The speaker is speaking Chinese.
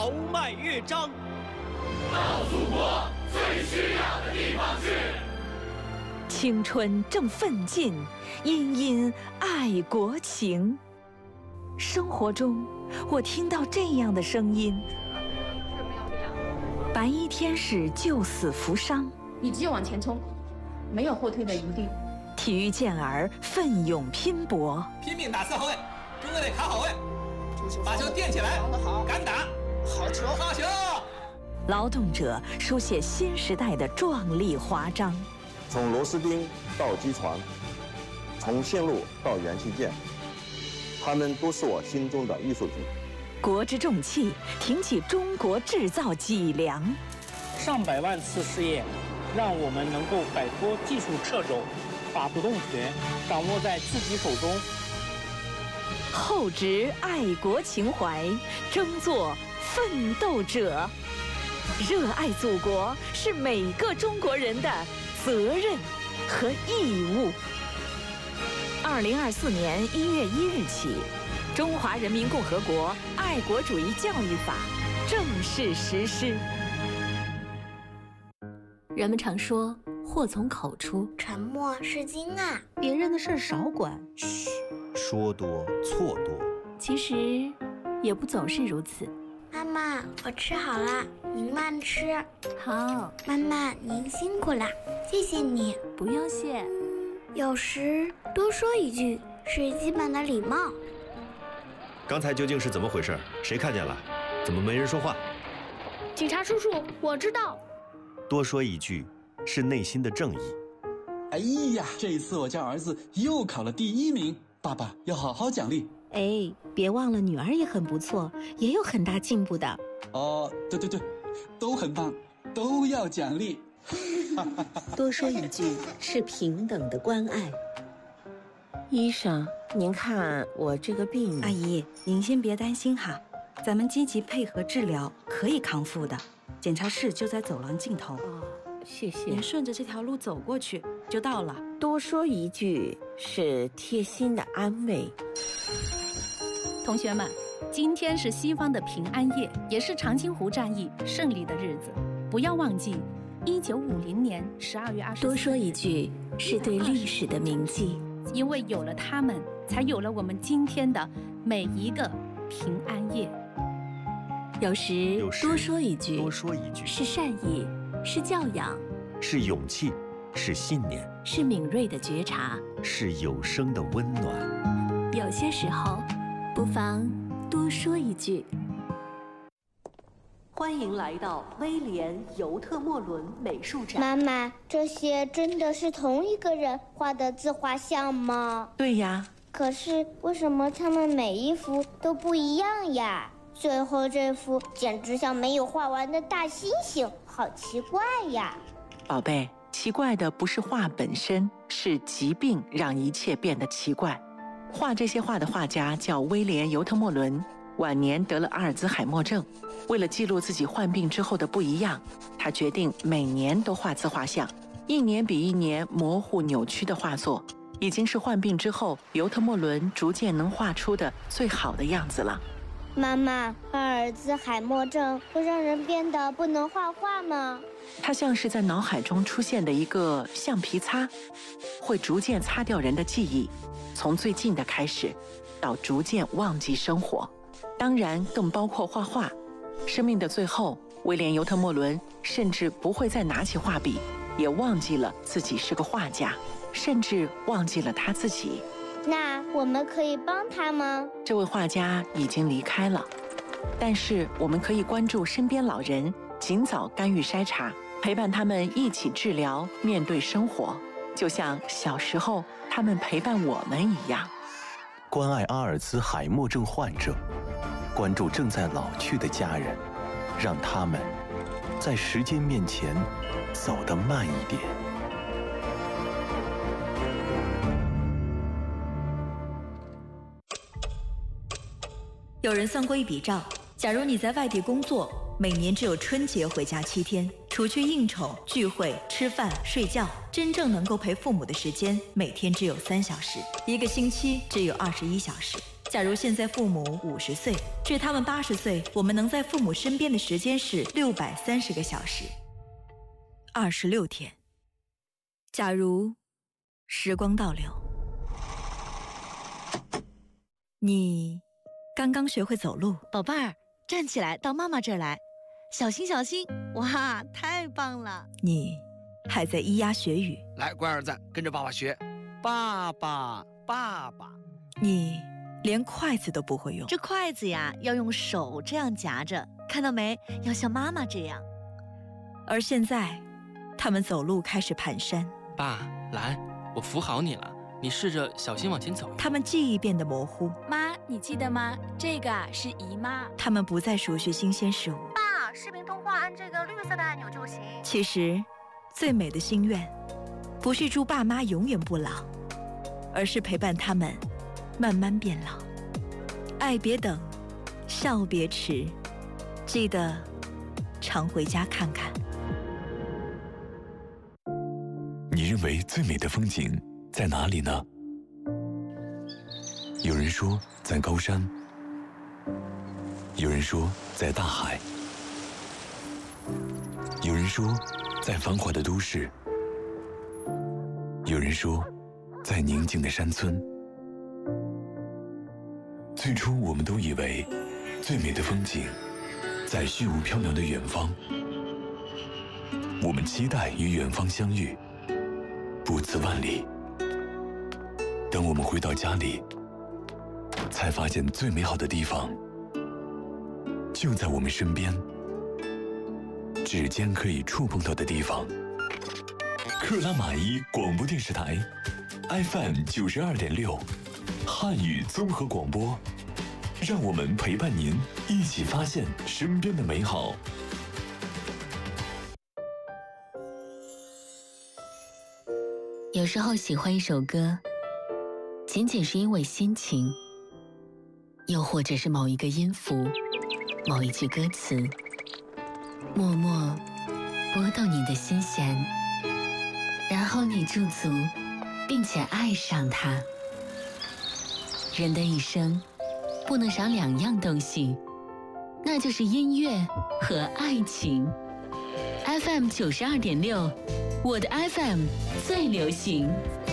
豪迈乐章。 到祖国最需要的地方去。 青春正奋进，殷殷爱国情。生活中，我听到这样的声音：白衣天使救死扶伤， 你只有往前冲，没有后退的余地。 体育健儿奋勇拼搏， 拼命打侧后卫，中卫得卡好位，把球垫起来，敢打，好球，好球！ 劳动者书写新时代的壮丽华章。 从螺丝钉到机床，从线路到元器件，他们都是我心中的艺术品。 国之重器，挺起中国制造脊梁。 上百万次试验，让我们能够摆脱技术掣肘，把主动权掌握在自己手中。 厚植爱国情怀，争做奋斗者。热爱祖国是每个中国人的责任和义务。2024年1月1日起，《中华人民共和国爱国主义教育法》正式实施。 人们常说祸从口出， 沉默是金啊， 别人的事少管， 嘘，说多错多。 其实也不总是如此。 妈妈，我吃好了，您慢吃。 好。 妈妈，您辛苦了，谢谢你。 不用谢。 有时多说一句是基本的礼貌。 刚才究竟是怎么回事？谁看见了？怎么没人说话？ 警察叔叔，我知道。 多说一句是内心的正义。 哎呀，这一次我家儿子又考了第1名，爸爸要好好奖励。 哎，别忘了女儿也很不错，也有很大进步的。 哦，对，都很棒，都要奖励。 多说一句是平等的关爱。 医生，您看我这个病…… 阿姨，您先别担心哈，咱们积极配合治疗，可以康复的。检查室就在走廊尽头。 哦，谢谢。 您顺着这条路走过去就到了。 多说一句是贴心的安慰。 同学们，今天是西方的平安夜，也是长津湖战役胜利的日子。不要忘记，1950年12月24日。 多说一句是对历史的铭记， 因为有了他们，才有了我们今天的每一个平安夜。 有时多说一句是善意，是教养， 是勇气，是信念， 是敏锐的觉察， 是有声的温暖。 有些时候不妨多说一句。 欢迎来到威廉·尤特莫伦美术展。 妈妈，这些真的是同一个人画的自画像吗？ 对呀。 可是为什么他们每一幅都不一样呀？最后这幅简直像没有画完的大猩猩，好奇怪呀！ 宝贝，奇怪的不是画本身，是疾病让一切变得奇怪。画这些画的画家叫威廉·尤特莫伦，晚年得了阿尔兹海默症。为了记录自己患病之后的不一样，他决定每年都画自画像，一年比一年模糊扭曲的画作，已经是患病之后尤特莫伦逐渐能画出的最好的样子了。 妈妈，阿尔兹海默症会让人变得不能画画吗？ 它像是在脑海中出现的一个橡皮擦，会逐渐擦掉人的记忆，从最近的开始，到逐渐忘记生活，当然更包括画画。生命的最后，威廉·尤特莫伦甚至不会再拿起画笔，也忘记了自己是个画家，甚至忘记了他自己。 那我们可以帮他吗？ 这位画家已经离开了，但是我们可以关注身边老人，尽早干预筛查，陪伴他们一起治疗，面对生活，就像小时候他们陪伴我们一样。 关爱阿尔兹海默症患者，关注正在老去的家人，让他们在时间面前走得慢一点。 有人算过一笔账，假如你在外地工作，每年只有春节回家7天，除去应酬、聚会、吃饭、睡觉，真正能够陪父母的时间，每天只有3小时，一个星期只有21小时。 假如现在父母50岁，至他们80岁，我们能在父母身边的时间是630个小时，26天。假如时光倒流，你刚刚学会走路， 宝贝儿，站起来，到妈妈这儿来，小心小心！哇，太棒了！ 你还在咿呀学语， 来，乖儿子，跟着爸爸学，爸爸，爸爸。 你连筷子都不会用， 这筷子呀，要用手这样夹着，看到没？要像妈妈这样。 而现在，他们走路开始蹒跚。 爸，来，我扶好你了，你试着小心往前走。 他们记忆变得模糊。 妈，你记得吗？这个是姨妈。 他们不再熟悉新鲜事物。 爸，视频通话按这个绿色的按钮就行。 其实，最美的心愿，不是祝爸妈永远不老，而是陪伴他们慢慢变老。爱别等，笑别迟，记得常回家看看。 你认为最美的风景在哪里呢？有人说在高山，有人说在大海，有人说在繁华的都市，有人说在宁静的山村。最初我们都以为最美的风景在虚无缥缈的远方，我们期待与远方相遇，不辞万里。等我们回到家里，才发现最美好的地方就在我们身边，指尖可以触碰到的地方。克拉玛依广播电视台 FM 92.6汉语综合广播，让我们陪伴您一起发现身边的美好。 有时候喜欢一首歌，仅仅是因为心情，又或者是某一个音符、某一句歌词，默默拨动你的心弦，然后你驻足，并且爱上它。人的一生不能少2样东西，那就是音乐和爱情。FM 92.6，我的 FM 最流行。